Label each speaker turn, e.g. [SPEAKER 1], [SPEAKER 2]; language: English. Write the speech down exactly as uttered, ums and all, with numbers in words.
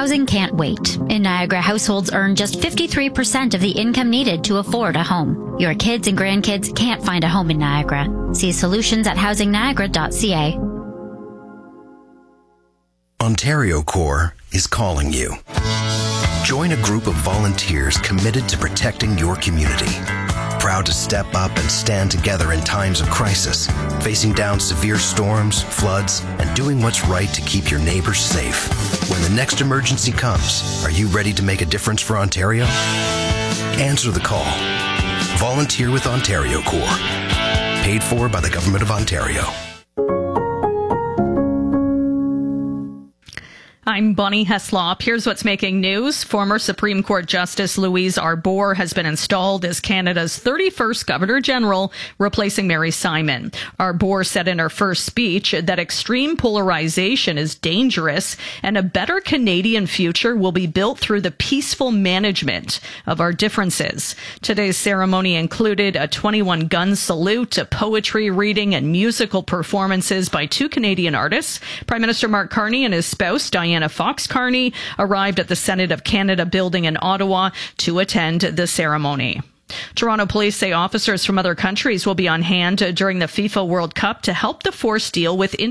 [SPEAKER 1] Housing can't wait. In Niagara, households earn just fifty-three percent of the income needed to afford a home. Your kids and grandkids can't find a home in Niagara. See solutions at housing niagara dot c a.
[SPEAKER 2] Ontario Corps is calling you. Join a group of volunteers committed to protecting your community. Proud to step up and stand together in times of crisis, facing down severe storms, floods, and doing what's right to keep your neighbors safe. When the next emergency comes, are you ready to make a difference for Ontario? Answer the call. Volunteer with Ontario Corps. Paid for by the Government of Ontario.
[SPEAKER 3] I'm Bonnie Heslop. Here's what's making news. Former Supreme Court Justice Louise Arbour has been installed as Canada's thirty-first Governor General, replacing Mary Simon. Arbour said in her first speech that extreme polarization is dangerous and a better Canadian future will be built through the peaceful management of our differences. Today's ceremony included a twenty-one gun salute, a poetry reading, and musical performances by two Canadian artists. Prime Minister Mark Carney and his spouse, Diana Diana Fox Carney, arrived at the Senate of Canada building in Ottawa to attend the ceremony. Toronto police say officers from other countries will be on hand during the FIFA World Cup to help the force deal with